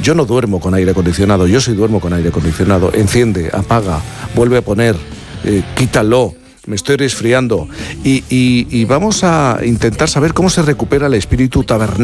Yo no duermo con aire acondicionado, yo sí duermo con aire acondicionado. Enciende, apaga, vuelve a poner, quítalo. Me estoy resfriando. Y vamos a intentar saber cómo se recupera el espíritu tabernero